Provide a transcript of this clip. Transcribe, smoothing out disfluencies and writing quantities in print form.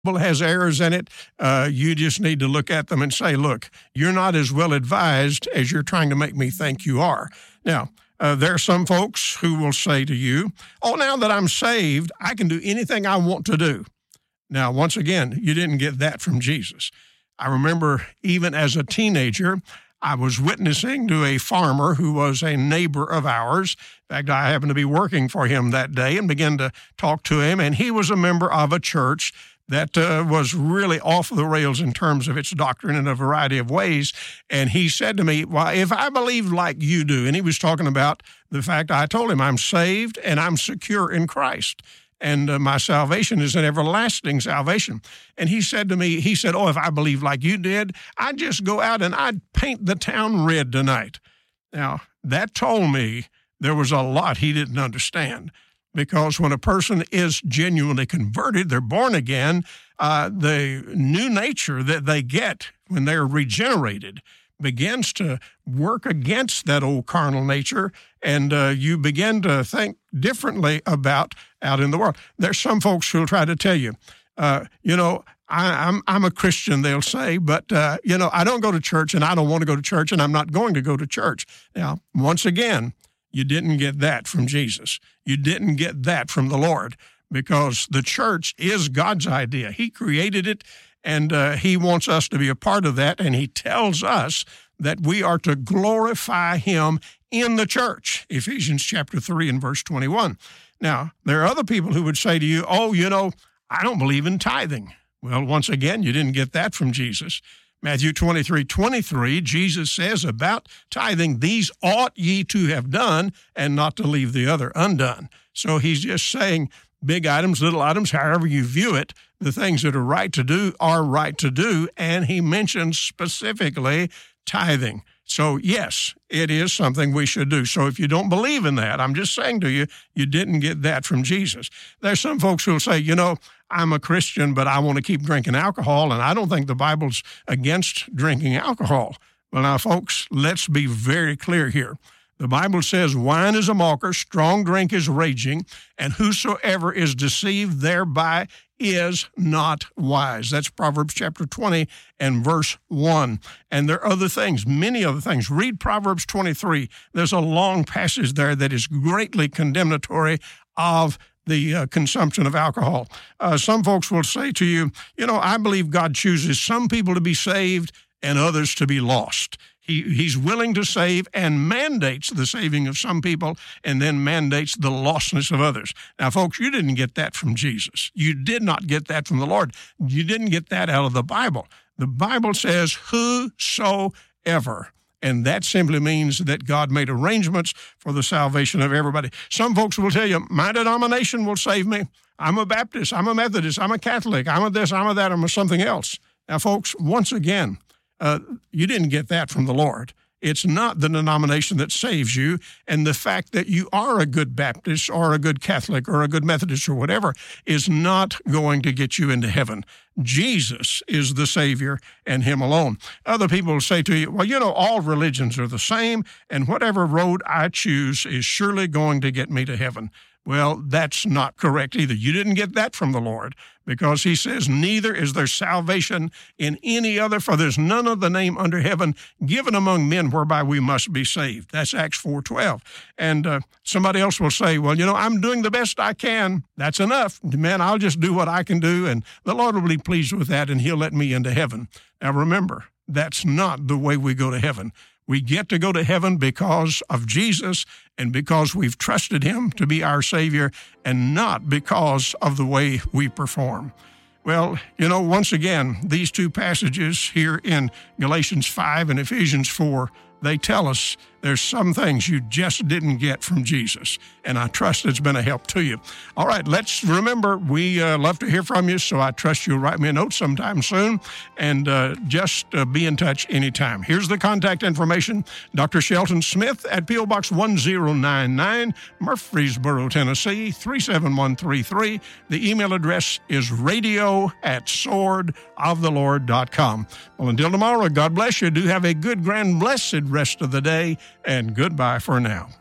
Bible has errors in it. You just need to look at them and say, look, you're not as well advised as you're trying to make me think you are. Now, there are some folks who will say to you, oh, now that I'm saved, I can do anything I want to do. Now, once again, you didn't get that from Jesus. I remember even as a teenager, I was witnessing to a farmer who was a neighbor of ours. In fact, I happened to be working for him that day and began to talk to him, and he was a member of a church that was really off the rails in terms of its doctrine in a variety of ways. And he said to me, well, if I believe like you do, and he was talking about the fact I told him I'm saved and I'm secure in Christ. And my salvation is an everlasting salvation. And he said to me, he said, oh, if I believe like you did, I'd just go out and I'd paint the town red tonight. Now, that told me there was a lot he didn't understand. Because when a person is genuinely converted, they're born again, the new nature that they get when they're regenerated begins to work against that old carnal nature, and you begin to think differently about out in the world. There's some folks who'll try to tell you, I'm a Christian, they'll say, but, I don't go to church, and I don't want to go to church, and I'm not going to go to church. Now, once again, you didn't get that from Jesus. You didn't get that from the Lord, because the church is God's idea. He created it, and he wants us to be a part of that, and he tells us that we are to glorify him in the church, Ephesians chapter 3 and verse 21. Now, there are other people who would say to you, oh, I don't believe in tithing. Well, once again, you didn't get that from Jesus. Matthew 23:23, Jesus says about tithing, these ought ye to have done, and not to leave the other undone. So he's just saying big items, little items, however you view it, the things that are right to do are right to do, and he mentions specifically tithing. So yes, it is something we should do. So if you don't believe in that, I'm just saying to you, you didn't get that from Jesus. There's some folks who will say, I'm a Christian, but I want to keep drinking alcohol, and I don't think the Bible's against drinking alcohol. Well, now, folks, let's be very clear here. The Bible says, wine is a mocker, strong drink is raging, and whosoever is deceived thereby is not wise. That's Proverbs chapter 20 and verse 1. And there are other things, many other things. Read Proverbs 23. There's a long passage there that is greatly condemnatory of the consumption of alcohol. Some folks will say to you, I believe God chooses some people to be saved and others to be lost. He's willing to save and mandates the saving of some people and then mandates the lostness of others. Now, folks, you didn't get that from Jesus. You did not get that from the Lord. You didn't get that out of the Bible. The Bible says whosoever. And that simply means that God made arrangements for the salvation of everybody. Some folks will tell you, my denomination will save me. I'm a Baptist, I'm a Methodist, I'm a Catholic, I'm a this, I'm a that, I'm a something else. Now, folks, once again, you didn't get that from the Lord. It's not the denomination that saves you, and the fact that you are a good Baptist or a good Catholic or a good Methodist or whatever is not going to get you into heaven. Jesus is the Savior and him alone. Other people will say to you, well, all religions are the same, and whatever road I choose is surely going to get me to heaven. Well, that's not correct either. You didn't get that from the Lord, because he says, neither is there salvation in any other, for there's none of the name under heaven given among men whereby we must be saved. That's Acts 4:12. And somebody else will say, well, I'm doing the best I can. That's enough. Man, I'll just do what I can do, and the Lord will be pleased with that, and he'll let me into heaven. Now, remember, that's not the way we go to heaven. We get to go to heaven because of Jesus and because we've trusted him to be our Savior, and not because of the way we perform. Well, once again, these two passages here in Galatians 5 and Ephesians 4, they tell us there's some things you just didn't get from Jesus, and I trust it's been a help to you. All right, let's remember, we love to hear from you, so I trust you'll write me a note sometime soon, and just be in touch anytime. Here's the contact information. Dr. Shelton Smith at P.O. Box 1099, Murfreesboro, Tennessee, 37133. The email address is radio@swordoftheLord.com. Well, until tomorrow, God bless you. Do have a good, grand, blessed rest of the day, and goodbye for now.